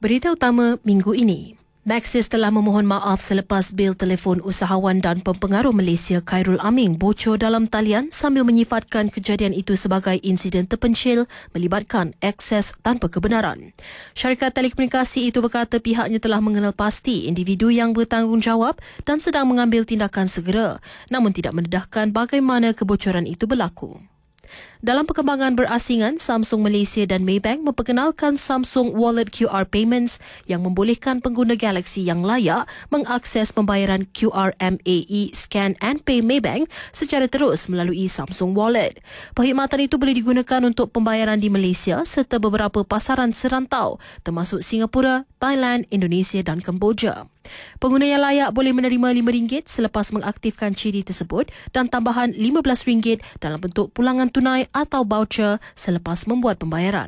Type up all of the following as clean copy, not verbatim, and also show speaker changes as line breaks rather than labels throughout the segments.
Berita utama minggu ini. Maxis telah memohon maaf selepas bil telefon usahawan dan pempengaruh Malaysia Khairul Aming bocor dalam talian sambil menyifatkan kejadian itu sebagai insiden terpencil melibatkan akses tanpa kebenaran. Syarikat telekomunikasi itu berkata pihaknya telah mengenal pasti individu yang bertanggungjawab dan sedang mengambil tindakan segera, namun tidak mendedahkan bagaimana kebocoran itu berlaku. Dalam perkembangan berasingan, Samsung Malaysia dan Maybank memperkenalkan Samsung Wallet QR Payments yang membolehkan pengguna Galaxy yang layak mengakses pembayaran QR MAE Scan and Pay Maybank secara terus melalui Samsung Wallet. Perkhidmatan itu boleh digunakan untuk pembayaran di Malaysia serta beberapa pasaran serantau termasuk Singapura, Thailand, Indonesia dan Kemboja. Pengguna yang layak boleh menerima RM5 selepas mengaktifkan ciri tersebut dan tambahan RM15 dalam bentuk pulangan tunai atau voucher selepas membuat pembayaran.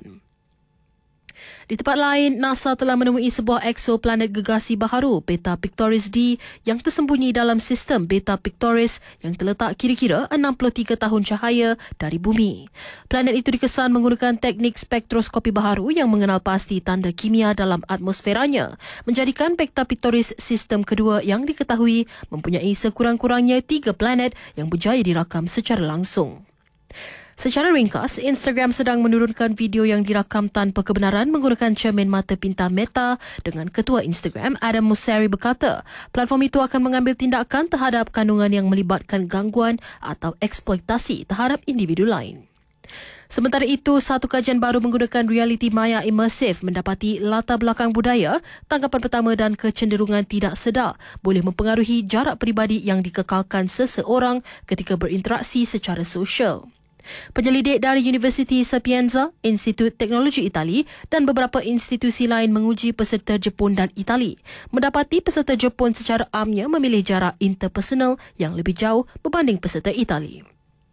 Di tempat lain, NASA telah menemui sebuah eksoplanet gegasi baharu, Beta Pictoris D, yang tersembunyi dalam sistem Beta Pictoris yang terletak kira-kira 63 tahun cahaya dari bumi. Planet itu dikesan menggunakan teknik spektroskopi baharu yang mengenal pasti tanda kimia dalam atmosferanya, menjadikan Beta Pictoris sistem kedua yang diketahui mempunyai sekurang-kurangnya 3 planet yang berjaya dirakam secara langsung. Secara ringkas, Instagram sedang menurunkan video yang dirakam tanpa kebenaran menggunakan cermin mata pintar Meta dengan ketua Instagram Adam Mosseri berkata platform itu akan mengambil tindakan terhadap kandungan yang melibatkan gangguan atau eksploitasi terhadap individu lain. Sementara itu, satu kajian baru menggunakan realiti maya imersif mendapati latar belakang budaya, tanggapan pertama dan kecenderungan tidak sedar boleh mempengaruhi jarak peribadi yang dikekalkan seseorang ketika berinteraksi secara sosial. Penyelidik dari Universiti Sapienza, Institut Teknologi Itali dan beberapa institusi lain menguji peserta Jepun dan Itali. Mendapati peserta Jepun secara amnya memilih jarak interpersonal yang lebih jauh berbanding peserta Itali.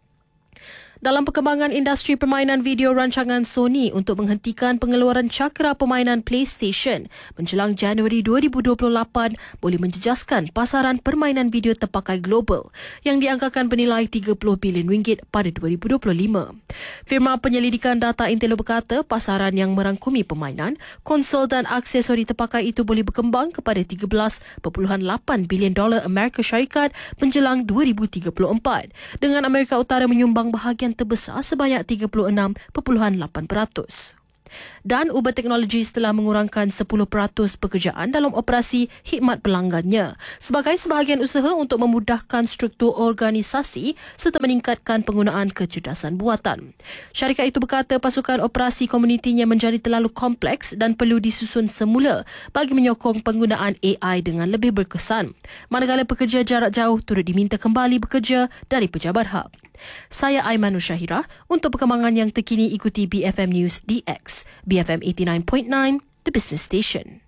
Dalam perkembangan industri permainan video, rancangan Sony untuk menghentikan pengeluaran cakera permainan PlayStation menjelang Januari 2028 boleh menjejaskan pasaran permainan video terpakai global yang dianggarkan bernilai RM30 bilion pada 2025. Firma penyelidikan data Intel berkata pasaran yang merangkumi permainan, konsol dan aksesori terpakai itu boleh berkembang kepada $13.8 bilion Amerika Syarikat menjelang 2034, dengan Amerika Utara menyumbang bahagian terbesar sebanyak 36.8%. Dan Uber Technologies telah mengurangkan 10% pekerjaan dalam operasi khidmat pelanggannya sebagai sebahagian usaha untuk memudahkan struktur organisasi serta meningkatkan penggunaan kecerdasan buatan. Syarikat itu berkata pasukan operasi komunitinya menjadi terlalu kompleks dan perlu disusun semula bagi menyokong penggunaan AI dengan lebih berkesan, manakala pekerja jarak jauh turut diminta kembali bekerja dari pejabat hub. Saya Aiman Nusyahira. Untuk perkembangan yang terkini ikuti BFM News DX, BFM 89.9, The Business Station.